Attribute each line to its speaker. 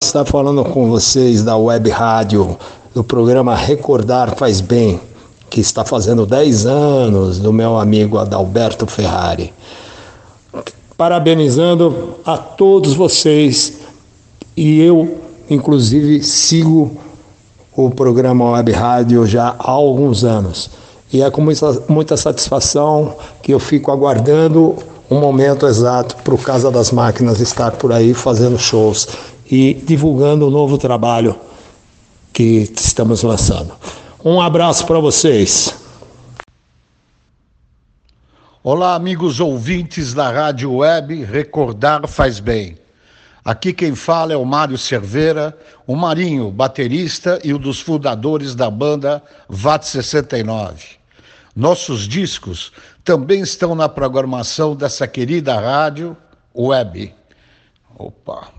Speaker 1: estar falando com vocês da Web Rádio, do programa Recordar Faz Bem, que está fazendo 10 anos, do meu amigo Adalberto Ferrari. Parabenizando a todos vocês, e eu, inclusive, sigo o programa Web Rádio já há alguns anos. E é com muita satisfação que eu fico aguardando um momento exato para o Casa das Máquinas estar por aí fazendo shows e divulgando o novo trabalho que estamos lançando. Um abraço para vocês.
Speaker 2: Olá, amigos ouvintes da Rádio Web Recordar Faz Bem. Aqui quem fala é o Mário Cerveira, o Marinho, baterista e um dos fundadores da banda VAT 69. Nossos discos também estão na programação dessa querida rádio Web. Opa!